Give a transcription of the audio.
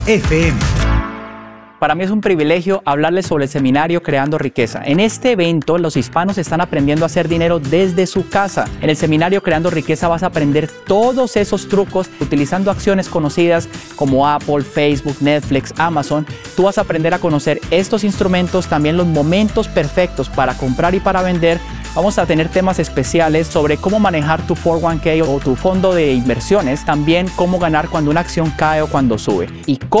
FM. Para mí es un privilegio hablarles sobre el seminario Creando Riqueza. En este evento, los hispanos están aprendiendo a hacer dinero desde su casa. En el seminario Creando Riqueza vas a aprender todos esos trucos utilizando acciones conocidas como Apple, Facebook, Netflix, Amazon. Tú vas a aprender a conocer estos instrumentos, también los momentos perfectos para comprar y para vender. Vamos a tener temas especiales sobre cómo manejar tu 401k o tu fondo de inversiones, también cómo ganar cuando una acción cae o cuando sube y